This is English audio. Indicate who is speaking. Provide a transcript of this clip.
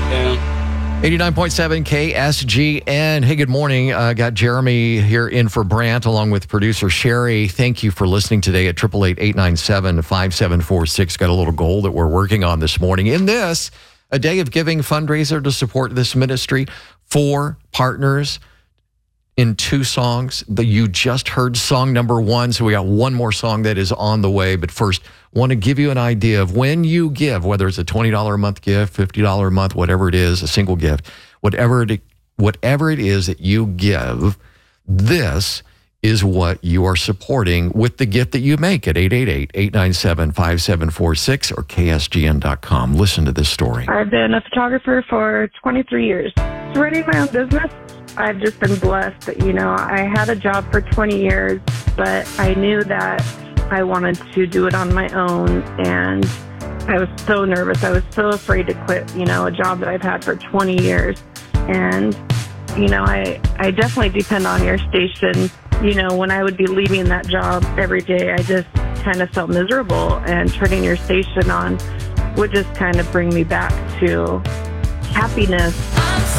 Speaker 1: 89.7 KSGN. Hey, good morning. Got Jeremy here in for Brant along with producer Sherry. Thank you for listening today at 888-897-5746. Got a little goal that we're working on this morning. In this, a day of giving fundraiser to support this ministry. 4 partners in 2 songs. You just heard song number 1, so we got one more song that is on the way. But first, want to give you an idea of when you give, whether it's a $20 a month gift, $50 a month, whatever it is, a single gift, whatever it is that you give, this is what you are supporting with the gift that you make at 888-897-5746 or ksgn.com. Listen to this story.
Speaker 2: I've been a photographer for 23 years. Running my own business, I've just been blessed that, I had a job for 20 years, but I knew that I wanted to do it on my own, and I was so nervous. I was so afraid to quit, a job that I've had for 20 years. And, I definitely depend on your station. When I would be leaving that job every day, I just kind of felt miserable, and turning your station on would just kind of bring me back to happiness.